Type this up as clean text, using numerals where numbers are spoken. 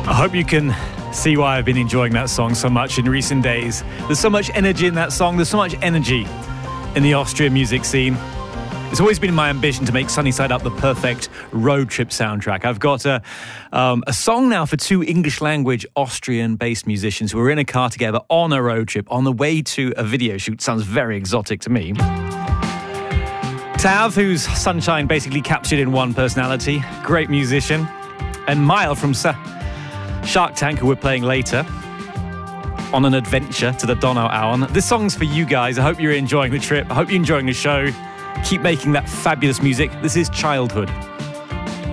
I hope you can see why I've been enjoying that song so much in recent days. There's so much energy in that song. There's so much energy in the Austrian music scene. It's always been my ambition to make Sunnyside Up the perfect road trip soundtrack. I've got a song now for two English-language Austrian-based musicians who are in a car together on a road trip on the way to a video shoot. Sounds very exotic to me. Tav, whose Sunshine basically captured in one personality, great musician, and Mile from Shark Tank, who we're playing later, on an adventure to the Donauauen. This song's for you guys. I hope you're enjoying the trip. I hope you're enjoying the show. Keep making that fabulous music. This is Childhood.